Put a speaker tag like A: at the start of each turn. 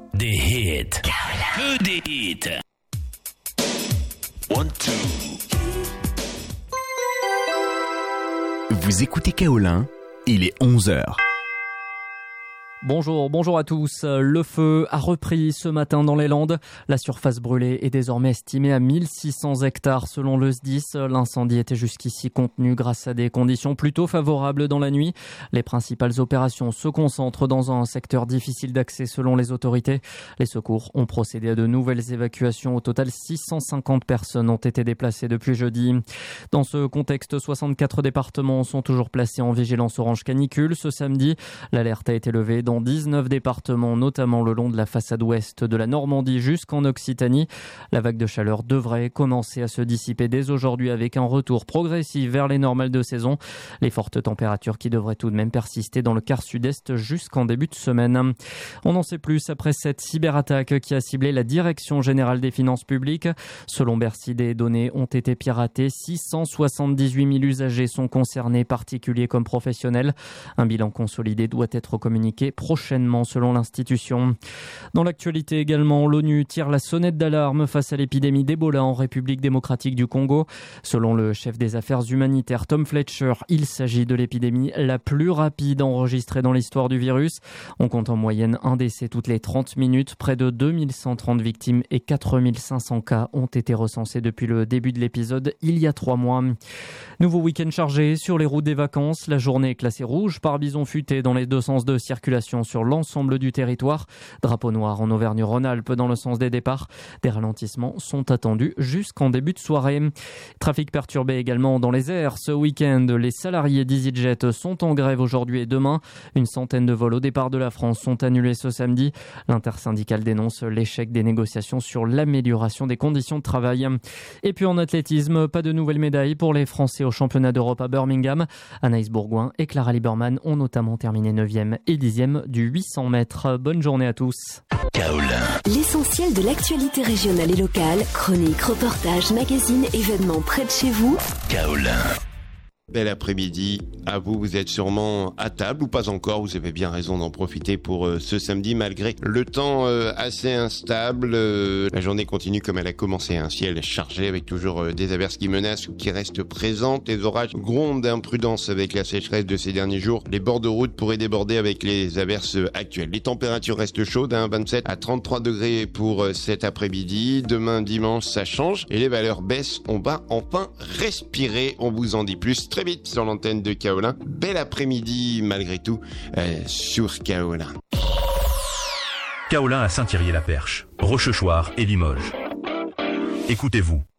A: Des hits. Que des hits. 1, 2.
B: Vous écoutez Kaolin, il est 11h.
C: Bonjour à tous. Le feu a repris ce matin dans les Landes. La surface brûlée est désormais estimée à 1600 hectares selon le SDIS. L'incendie était jusqu'ici contenu grâce à des conditions plutôt favorables dans la nuit. Les principales opérations se concentrent dans un secteur difficile d'accès selon les autorités. Les secours ont procédé à de nouvelles évacuations. Au total, 650 personnes ont été déplacées depuis jeudi. Dans ce contexte, 64 départements sont toujours placés en vigilance orange canicule. Ce samedi, l'alerte a été levée dans 19 départements, notamment le long de la façade ouest de la Normandie jusqu'en Occitanie. La vague de chaleur devrait commencer à se dissiper dès aujourd'hui avec un retour progressif vers les normales de saison. Les fortes températures qui devraient tout de même persister dans le quart sud-est jusqu'en début de semaine. On en sait plus après cette cyberattaque qui a ciblé la Direction générale des finances publiques. Selon Bercy, des données ont été piratées. 678 000 usagers sont concernés, particuliers comme professionnels. Un bilan consolidé doit être communiqué prochainement selon l'institution. Dans l'actualité également, l'ONU tire la sonnette d'alarme face à l'épidémie d'Ebola en République démocratique du Congo. Selon le chef des affaires humanitaires Tom Fletcher, il s'agit de l'épidémie la plus rapide enregistrée dans l'histoire du virus. On compte en moyenne un décès toutes les 30 minutes. Près de 2130 victimes et 4500 cas ont été recensés depuis le début de l'épisode il y a 3 mois. Nouveau week-end chargé sur les routes des vacances. La journée est classée rouge par bison futé dans les deux sens de circulation sur l'ensemble du territoire. Drapeau noir en Auvergne-Rhône-Alpes dans le sens des départs. Des ralentissements sont attendus jusqu'en début de soirée. Trafic perturbé également dans les airs. Ce week-end, les salariés d'EasyJet sont en grève aujourd'hui et demain. Une centaine de vols au départ de la France sont annulés ce samedi. L'intersyndicale dénonce l'échec des négociations sur l'amélioration des conditions de travail. Et puis en athlétisme, pas de nouvelles médailles pour les Français au championnat d'Europe à Birmingham. Anaïs Bourgoin et Clara Lieberman ont notamment terminé 9e et 10e du 800 mètres. Bonne journée à tous.
A: Kaolin.
D: L'essentiel de l'actualité régionale et locale, chroniques, reportages, magazines, événements près de chez vous.
A: Kaolin.
E: Bel après-midi à vous, vous êtes sûrement à table ou pas encore, vous avez bien raison d'en profiter pour ce samedi malgré le temps assez instable. La journée continue comme elle a commencé, un ciel chargé avec toujours des averses qui menacent ou qui restent présentes. Les orages grondent d'imprudence avec la sécheresse de ces derniers jours. Les bords de route pourraient déborder avec les averses actuelles. Les températures restent chaudes, 27 à 33 degrés pour cet après-midi. Demain dimanche ça change et les valeurs baissent. On va enfin respirer, on vous en dit plus très vite sur l'antenne de Kaolin. Bel après-midi malgré tout sur Kaolin.
F: Kaolin à Saint-Thierry-la-Perche, Rochechouart et Limoges. Écoutez-vous.